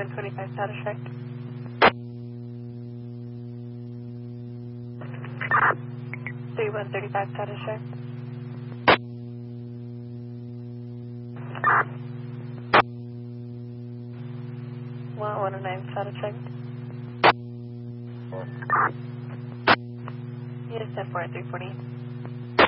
3125 status check. 3135 status check. 109 status check. Yes, 10-4 at 340.